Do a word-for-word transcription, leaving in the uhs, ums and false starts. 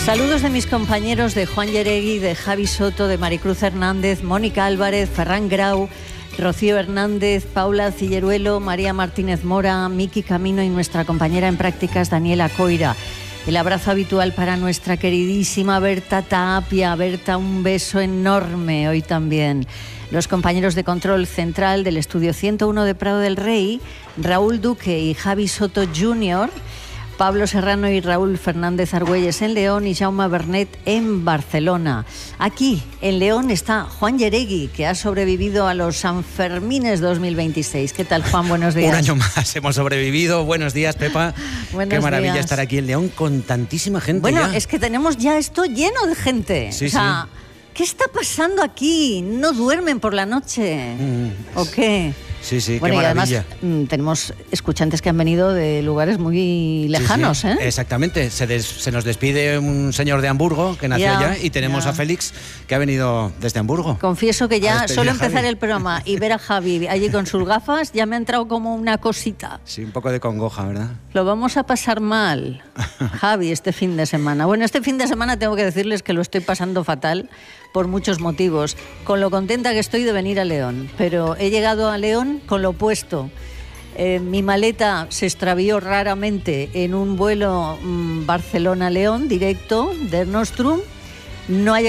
Saludos de mis compañeros de Juan Yeregui, de Javi Soto, de Maricruz Hernández, Mónica Álvarez, Ferran Grau, Rocío Hernández, Paula Cilleruelo, María Martínez Mora, Miki Camino y nuestra compañera en prácticas Daniela Coira. El abrazo habitual para nuestra queridísima Berta Tapia. Berta, un beso enorme hoy también. Los compañeros de control central del estudio ciento uno de Prado del Rey, Raúl Duque y Javi Soto junior, Pablo Serrano y Raúl Fernández Argüelles en León y Jaume Bernet en Barcelona. Aquí, en León, está Juan Yeregui, que ha sobrevivido a los Sanfermines dos mil veintiséis. ¿Qué tal, Juan? Buenos días. Un año más hemos sobrevivido. Buenos días, Pepa. Buenos Qué maravilla días. estar aquí en León con tantísima gente. Bueno, ya. es que tenemos ya esto lleno de gente. Sí, o sea, sí. ¿qué está pasando aquí? ¿No duermen por la noche? Mm. ¿O qué? Sí, sí, bueno, qué y maravilla. además mm, tenemos escuchantes que han venido de lugares muy lejanos, sí, sí. ¿eh? Exactamente. Se, des, se nos despide un señor de Hamburgo que nació ya, allá y tenemos ya. a Félix que ha venido desde Hamburgo. Confieso que ya solo empezar Javi. el programa y ver a Javi allí con sus gafas ya me ha entrado como una cosita. Sí, un poco de congoja, ¿verdad? Lo vamos a pasar mal, Javi, este fin de semana. Bueno, este fin de semana tengo que decirles que lo estoy pasando fatal por muchos motivos, con lo contenta que estoy de venir a León, pero he llegado a León con lo opuesto. Eh, mi maleta se extravió raramente en un vuelo mmm, Barcelona-León directo de Nostrum. No ha